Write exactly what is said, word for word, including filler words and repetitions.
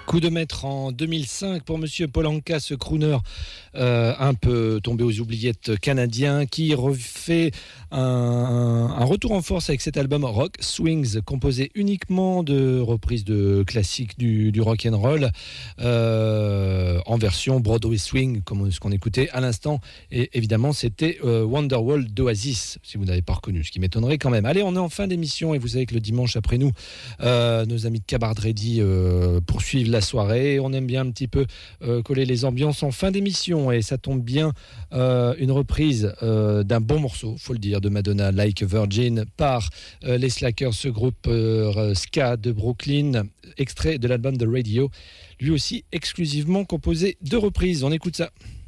Coup de maître en deux mille cinq pour Monsieur Paul Anka, ce crooner euh, un peu tombé aux oubliettes canadien qui refait un, un retour en force avec cet album Rock Swings, composé uniquement de reprises de classiques du, du rock and roll euh, en version Broadway Swing, comme ce qu'on écoutait à l'instant. Et évidemment, c'était euh, Wonderwall d'Oasis, si vous n'avez pas reconnu, ce qui m'étonnerait quand même. Allez, on est en fin d'émission et vous savez que le dimanche après nous, euh, nos amis de Cabard Ready euh, poursuivent la soirée. On aime bien un petit peu euh, coller les ambiances en fin d'émission et ça tombe bien, euh, une reprise euh, d'un bon morceau, faut le dire, de Madonna, Like a Virgin, par euh, les Slackers, ce groupe euh, ska de Brooklyn, extrait de l'album de Radio, lui aussi exclusivement composé de reprises. On écoute ça.